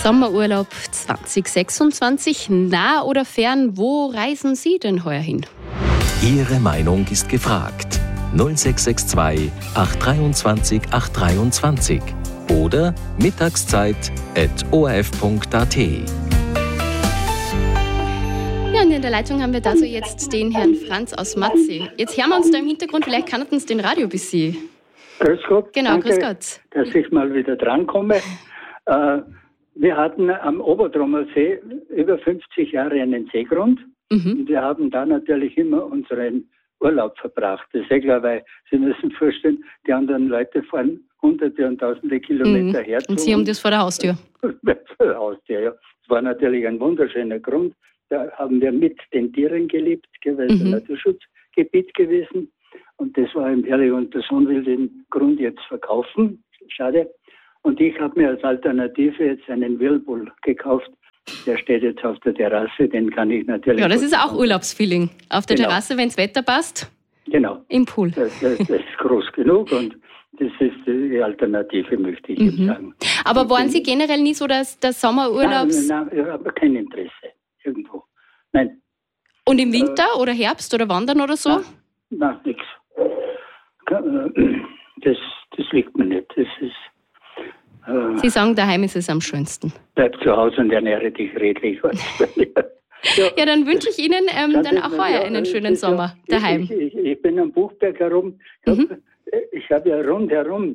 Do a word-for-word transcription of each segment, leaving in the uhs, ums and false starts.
Sommerurlaub zwanzig sechsundzwanzig. Nah oder fern, wo reisen Sie denn heuer hin? Ihre Meinung ist gefragt. null sechs sechs zwei acht zwei acht drei oder mittagszeit at o r f punkt a t. Ja, und in der Leitung haben wir da so jetzt den Herrn Franz aus Matzee. Jetzt hören wir uns da im Hintergrund, vielleicht kann uns den Radio ein bisschen. Grüß Gott. Genau, danke, grüß Gott. Dass ich mal wieder drankomme. Äh, wir hatten am Obertrommer See über fünfzig Jahre einen Seegrund. Mhm. Und wir haben da natürlich immer unseren Urlaub verbracht. Das ist ja klar, weil Sie müssen vorstellen, die anderen Leute fahren hunderte und tausende Kilometer mhm. her. Und Sie haben das vor der Haustür? vor der Haustür, ja. Es war natürlich ein wunderschöner Grund. Da haben wir mit den Tieren gelebt, weil es mhm. ein Naturschutzgebiet gewesen. Und das war ihm herrlich. Und der Sohn will den Grund jetzt verkaufen. Schade. Und ich habe mir als Alternative jetzt einen Whirlpool gekauft. Der steht jetzt auf der Terrasse, den kann ich natürlich... Ja, das ist auch Urlaubsfeeling. Auf der genau. Terrasse, wenn das Wetter passt, genau. Im Pool. Das, das, das ist groß genug und das ist die Alternative, möchte ich mhm. jetzt sagen. Aber waren Sie generell nie so, dass der Sommerurlaubs... Nein, nein, ich habe kein Interesse irgendwo. Nein. Und im Winter äh, oder Herbst oder Wandern oder so? Nein, nein nichts. Das, das liegt mir nicht. Das ist... Sie sagen, daheim ist es am schönsten. Bleib zu Hause und ernähre dich redlich. ja. ja, dann wünsche ich Ihnen ähm, dann auch heuer ja, einen schönen Sommer ja, daheim. Ich, ich, ich bin am Buchberg herum. Ich mhm. habe hab ja rundherum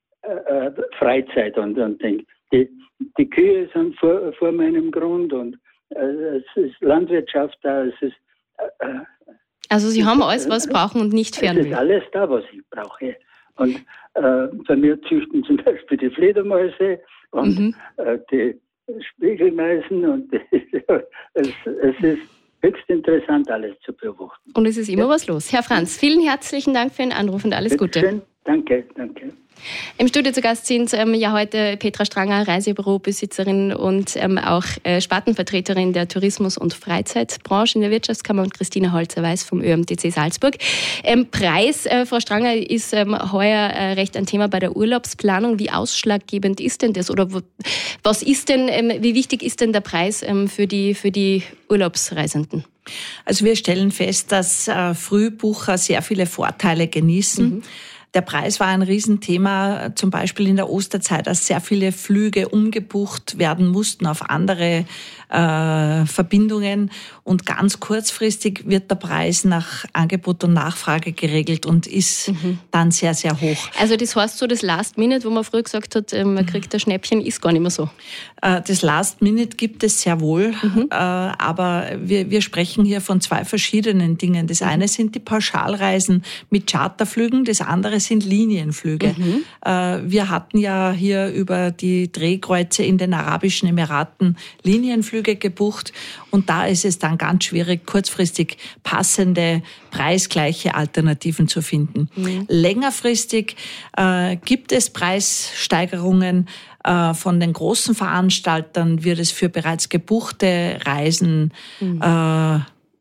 äh, Freizeit und, und die, die Kühe sind vor, vor meinem Grund und äh, es ist Landwirtschaft da. Es ist, äh, also Sie haben alles, was Sie brauchen und nicht Fernweh. Es ist alles da, was ich brauche. Und äh, bei mir züchten zum Beispiel die Fledermäuse und mhm. äh, die Spiegelmeisen und die, es, es ist höchst interessant, alles zu beobachten. Und es ist immer ja. was los. Herr Franz, vielen herzlichen Dank für den Anruf und alles Gute. Schön. Danke, danke. Im Studio zu Gast sind ähm, ja heute Petra Stranger, Reisebürobesitzerin und ähm, auch äh, Spartenvertreterin der Tourismus- und Freizeitbranche in der Wirtschaftskammer und Christina Holzer-Weiß vom Ö M T C Salzburg. Ähm, Preis, äh, Frau Stranger, ist ähm, heuer äh, recht ein Thema bei der Urlaubsplanung. Wie ausschlaggebend ist denn das? Oder wo, was ist denn, ähm, wie wichtig ist denn der Preis ähm, für die, für die Urlaubsreisenden? Also wir stellen fest, dass äh, Frühbucher sehr viele Vorteile genießen. Mhm. Der Preis war ein Riesenthema, zum Beispiel in der Osterzeit, als sehr viele Flüge umgebucht werden mussten auf andere äh, Verbindungen. Und ganz kurzfristig wird der Preis nach Angebot und Nachfrage geregelt und ist mhm. dann sehr, sehr hoch. Also das heißt so, das Last Minute, wo man früher gesagt hat, man kriegt ein Schnäppchen, ist gar nicht mehr so? Äh, das Last Minute gibt es sehr wohl, mhm. äh, aber wir, wir sprechen hier von zwei verschiedenen Dingen. Das mhm. eine sind die Pauschalreisen mit Charterflügen, das andere sind Linienflüge. Mhm. Äh, wir hatten ja hier über die Drehkreuze in den Arabischen Emiraten Linienflüge gebucht und da ist es dann ganz schwierig, kurzfristig passende, preisgleiche Alternativen zu finden. Mhm. Längerfristig äh, gibt es Preissteigerungen. Äh, von den großen Veranstaltern wird es für bereits gebuchte Reisen mhm. äh,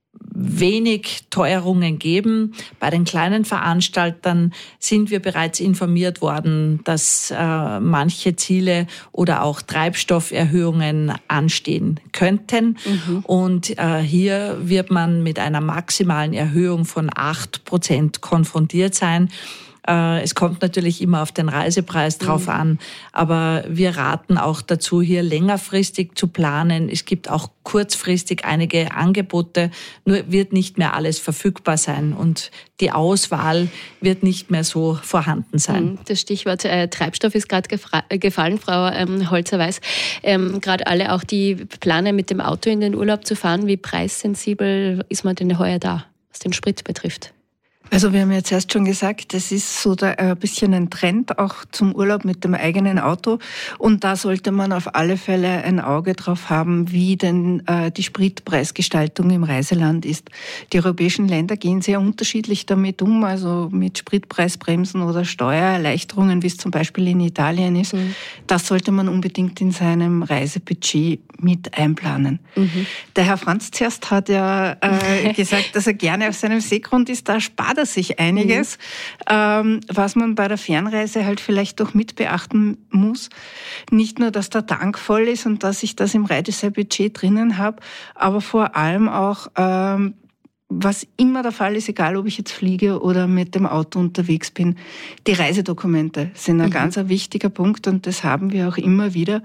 wenig Teuerungen geben. Bei den kleinen Veranstaltern sind wir bereits informiert worden, dass äh, manche Ziele oder auch Treibstofferhöhungen anstehen könnten. Mhm. Und äh, hier wird man mit einer maximalen Erhöhung von acht Prozent konfrontiert sein. Es kommt natürlich immer auf den Reisepreis drauf mhm. an, aber wir raten auch dazu, hier längerfristig zu planen. Es gibt auch kurzfristig einige Angebote, nur wird nicht mehr alles verfügbar sein und die Auswahl wird nicht mehr so vorhanden sein. Das Stichwort äh, Treibstoff ist gerade gefra- gefallen, Frau ähm, Holzer-Weiß. Ähm, gerade alle auch, die planen, mit dem Auto in den Urlaub zu fahren. Wie preissensibel ist man denn heuer da, was den Sprit betrifft? Also wir haben jetzt erst schon gesagt, das ist so da ein bisschen ein Trend auch zum Urlaub mit dem eigenen Auto und da sollte man auf alle Fälle ein Auge drauf haben, wie denn äh, die Spritpreisgestaltung im Reiseland ist. Die europäischen Länder gehen sehr unterschiedlich damit um, also mit Spritpreisbremsen oder Steuererleichterungen, wie es zum Beispiel in Italien ist. Mhm. Das sollte man unbedingt in seinem Reisebudget mit einplanen. Mhm. Der Herr Franz zuerst hat ja äh, gesagt, dass er gerne auf seinem Seegrund ist, da spart da sich einiges, mhm. ähm, was man bei der Fernreise halt vielleicht doch mit beachten muss. Nicht nur, dass der Tank voll ist und dass ich das im Reisebudget drinnen habe, aber vor allem auch, ähm, was immer der Fall ist, egal ob ich jetzt fliege oder mit dem Auto unterwegs bin, die Reisedokumente sind ein mhm. ganz ein wichtiger Punkt und das haben wir auch immer wieder.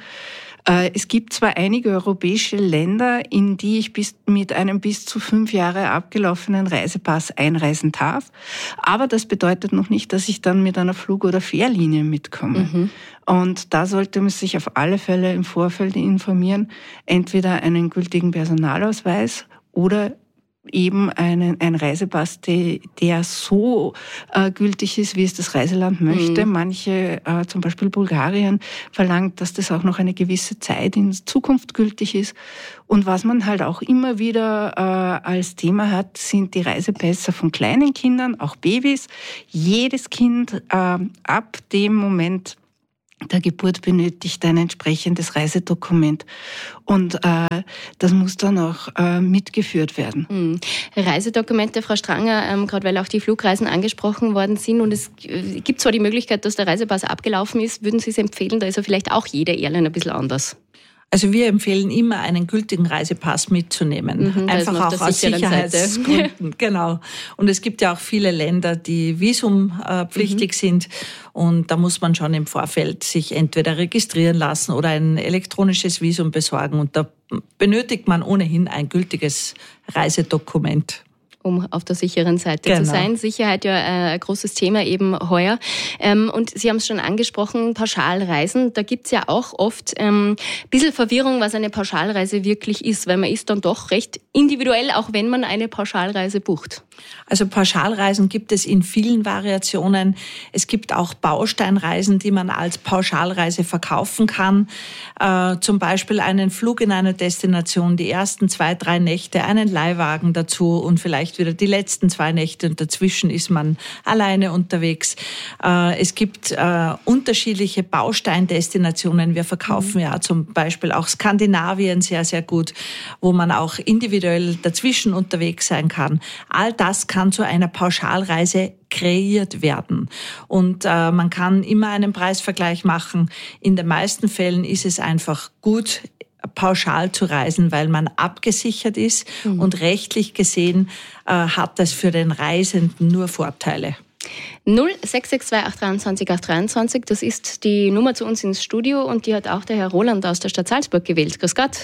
Es gibt zwar einige europäische Länder, in die ich bis, mit einem bis zu fünf Jahre abgelaufenen Reisepass einreisen darf, aber das bedeutet noch nicht, dass ich dann mit einer Flug- oder Fährlinie mitkomme. Mhm. Und da sollte man sich auf alle Fälle im Vorfeld informieren, entweder einen gültigen Personalausweis oder eben einen, ein Reisepass, der, der so äh, gültig ist, wie es das Reiseland möchte. Mhm. Manche, äh, zum Beispiel Bulgarien, verlangt, dass das auch noch eine gewisse Zeit in Zukunft gültig ist. Und was man halt auch immer wieder äh, als Thema hat, sind die Reisepässe von kleinen Kindern, auch Babys. Jedes Kind äh, ab dem Moment der Geburt benötigt ein entsprechendes Reisedokument und äh, das muss dann auch äh, mitgeführt werden. Mhm. Reisedokumente, Frau Stranger, ähm, gerade weil auch die Flugreisen angesprochen worden sind und es äh, gibt zwar die Möglichkeit, dass der Reisepass abgelaufen ist, würden Sie es empfehlen, da ist ja vielleicht auch jede Airline ein bisschen anders? Also wir empfehlen immer, einen gültigen Reisepass mitzunehmen. Mhm, einfach auch aus Sicherheitsgründen. Genau. Und es gibt ja auch viele Länder, die visumpflichtig mhm. sind. Und da muss man schon im Vorfeld sich entweder registrieren lassen oder ein elektronisches Visum besorgen. Und da benötigt man ohnehin ein gültiges Reisedokument, um auf der sicheren Seite genau. zu sein. Sicherheit ja äh, ein großes Thema eben heuer. Ähm, und Sie haben es schon angesprochen, Pauschalreisen. Da gibt's ja auch oft ähm, ein bisschen Verwirrung, was eine Pauschalreise wirklich ist, weil man ist dann doch recht individuell, auch wenn man eine Pauschalreise bucht. Also Pauschalreisen gibt es in vielen Variationen. Es gibt auch Bausteinreisen, die man als Pauschalreise verkaufen kann. Äh, zum Beispiel einen Flug in eine Destination, die ersten zwei, drei Nächte, einen Leihwagen dazu und vielleicht wieder die letzten zwei Nächte und dazwischen ist man alleine unterwegs. Äh, es gibt äh, unterschiedliche Bausteindestinationen. Wir verkaufen mhm. ja zum Beispiel auch Skandinavien sehr, sehr gut, wo man auch individuell dazwischen unterwegs sein kann. All das Das kann zu einer Pauschalreise kreiert werden. Und äh, man kann immer einen Preisvergleich machen. In den meisten Fällen ist es einfach gut, pauschal zu reisen, weil man abgesichert ist. Mhm. Und rechtlich gesehen äh, hat das für den Reisenden nur Vorteile. null sechs sechs zwei acht drei acht drei zwei, das ist die Nummer zu uns ins Studio und die hat auch der Herr Roland aus der Stadt Salzburg gewählt. Grüß Gott.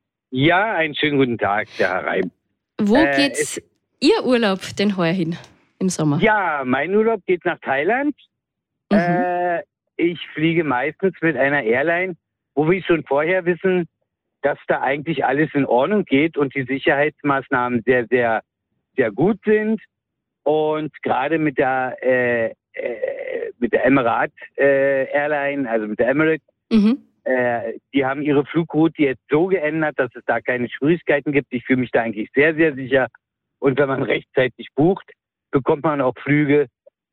Ja, einen schönen guten Tag, der Herr Reim. Wo äh, geht's Ihr Urlaub denn heuer hin im Sommer? Ja, mein Urlaub geht nach Thailand. Mhm. Äh, ich fliege meistens mit einer Airline, wo wir schon vorher wissen, dass da eigentlich alles in Ordnung geht und die Sicherheitsmaßnahmen sehr, sehr, sehr gut sind. Und gerade mit der äh, äh, mit der Emirat äh, Airline, also mit der Emirates, mhm. äh, die haben ihre Flugroute jetzt so geändert, dass es da keine Schwierigkeiten gibt. Ich fühle mich da eigentlich sehr, sehr sicher. Und wenn man rechtzeitig bucht, bekommt man auch Flüge,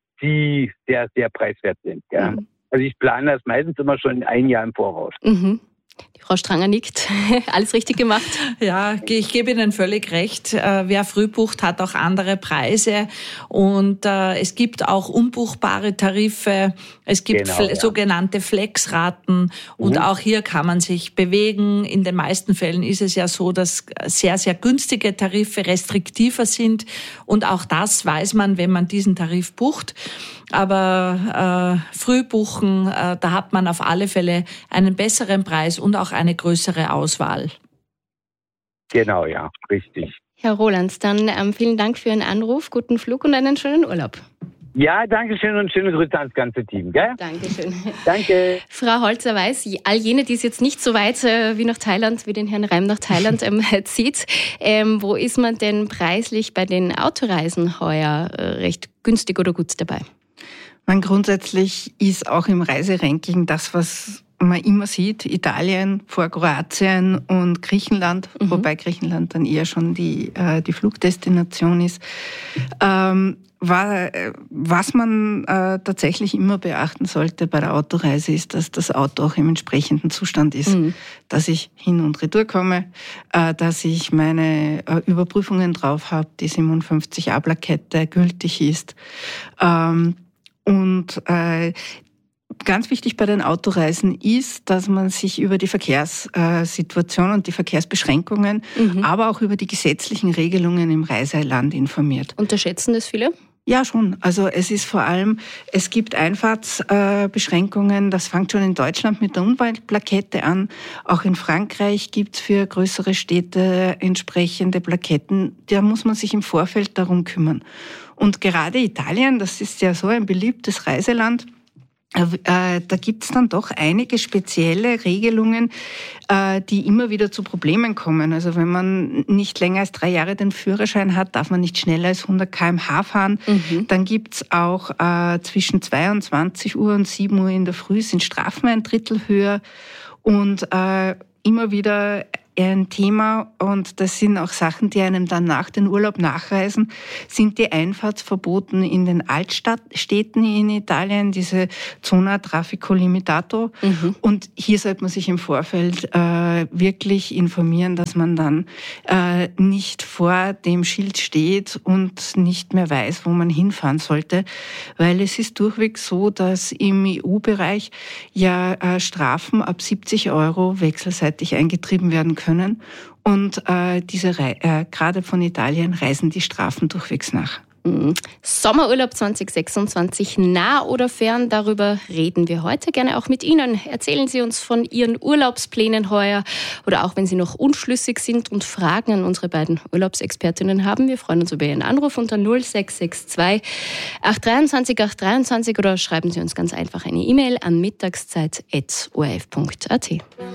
die sehr, sehr preiswert sind. Ja. Mhm. Also ich plane das meistens immer schon ein Jahr im Voraus. Mhm. Die Frau Stranger nickt. Alles richtig gemacht. Ja, ich gebe Ihnen völlig recht. Wer früh bucht, hat auch andere Preise. Und äh, es gibt auch unbuchbare Tarife. Es gibt genau, fl- ja. sogenannte Flexraten. Und mhm. auch hier kann man sich bewegen. In den meisten Fällen ist es ja so, dass sehr, sehr günstige Tarife restriktiver sind. Und auch das weiß man, wenn man diesen Tarif bucht. Aber äh, früh buchen, äh, da hat man auf alle Fälle einen besseren Preis und auch eine größere Auswahl. Genau, ja, richtig. Herr Roland, dann ähm, vielen Dank für Ihren Anruf, guten Flug und einen schönen Urlaub. Ja, danke schön und schöne Grüße ans ganze Team, gell? Dankeschön. Danke. Frau Holzer-Weiß, all jene, die es jetzt nicht so weit äh, wie nach Thailand, wie den Herrn Reim nach Thailand ähm, zieht, ähm, wo ist man denn preislich bei den Autoreisen heuer äh, recht günstig oder gut dabei? Man grundsätzlich ist auch im Reiseranking das, was man immer sieht, Italien vor Kroatien und Griechenland, mhm. wobei Griechenland dann eher schon die, äh, die Flugdestination ist. Ähm, war, was man äh, tatsächlich immer beachten sollte bei der Autoreise ist, dass das Auto auch im entsprechenden Zustand ist, mhm. dass ich hin und retour komme, äh, dass ich meine äh, Überprüfungen drauf habe, die siebenundfünfzig A-Plakette gültig ist. Ähm, und äh, Ganz wichtig bei den Autoreisen ist, dass man sich über die Verkehrssituation und die Verkehrsbeschränkungen, mhm. aber auch über die gesetzlichen Regelungen im Reiseland informiert. Unterschätzen das viele? Ja, schon. Also es ist vor allem, es gibt Einfahrtsbeschränkungen, das fängt schon in Deutschland mit der Unfallplakette an. Auch in Frankreich gibt's für größere Städte entsprechende Plaketten. Da muss man sich im Vorfeld darum kümmern. Und gerade Italien, das ist ja so ein beliebtes Reiseland, da gibt's dann doch einige spezielle Regelungen, die immer wieder zu Problemen kommen. Also wenn man nicht länger als drei Jahre den Führerschein hat, darf man nicht schneller als hundert Kilometer pro Stunde fahren. Mhm. Dann gibt's auch zwischen zweiundzwanzig Uhr und sieben Uhr in der Früh sind Strafen ein Drittel höher. Und immer wieder ein Thema, und das sind auch Sachen, die einem dann nach dem Urlaub nachreisen, sind die Einfahrtsverboten in den Altstädten in Italien, diese Zona Traffico Limitato. Mhm. Und hier sollte man sich im Vorfeld äh, wirklich informieren, dass man dann äh, nicht vor dem Schild steht und nicht mehr weiß, wo man hinfahren sollte, weil es ist durchweg so, dass im E U-Bereich ja äh, Strafen ab siebzig Euro wechselseitig eingetrieben werden können. können. Und äh, diese Re- äh, gerade von Italien reisen die Strafen durchwegs nach. Mhm. Sommerurlaub zwanzig sechsundzwanzig, nah oder fern, darüber reden wir heute gerne auch mit Ihnen. Erzählen Sie uns von Ihren Urlaubsplänen heuer oder auch wenn Sie noch unschlüssig sind und Fragen an unsere beiden Urlaubsexpertinnen haben. Wir freuen uns über Ihren Anruf unter null sechs sechs zwei acht drei acht drei oder schreiben Sie uns ganz einfach eine E-Mail an mittagszeit at o r f punkt a t.